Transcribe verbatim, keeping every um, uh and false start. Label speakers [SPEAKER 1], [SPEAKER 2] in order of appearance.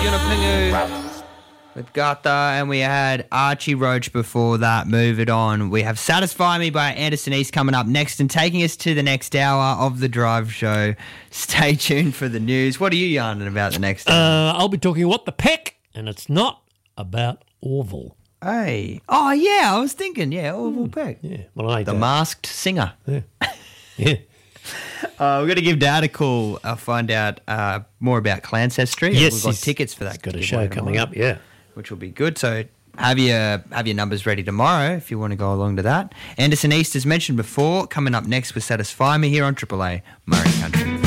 [SPEAKER 1] Gonna Pingu with Gutha, and we had Archie Roach before that. Move It On. We have Satisfy Me by Anderson East coming up next and taking us to the next hour of the Drive Show. Stay tuned for the news. What are you yarning about the next hour?
[SPEAKER 2] Uh, I'll be talking What the Peck, and it's not about Orville.
[SPEAKER 1] Hey. Oh, yeah, I was thinking, yeah, Orville
[SPEAKER 2] Mm,
[SPEAKER 1] Peck.
[SPEAKER 2] Yeah, well, I
[SPEAKER 1] The Masked Singer.
[SPEAKER 2] Yeah. yeah.
[SPEAKER 1] Uh, we're going to give Dad a call. I'll find out uh, more about Clancestry.
[SPEAKER 2] Yes,
[SPEAKER 1] We've got
[SPEAKER 2] he's-
[SPEAKER 1] tickets for that.
[SPEAKER 2] he's got a
[SPEAKER 1] giveaway
[SPEAKER 2] show coming
[SPEAKER 1] tomorrow,
[SPEAKER 2] up, yeah.
[SPEAKER 1] which will be good. So have your have your numbers ready tomorrow if you want to go along to that. Anderson East, as mentioned before, coming up next with Satisfy Me here on Triple A Murray Country.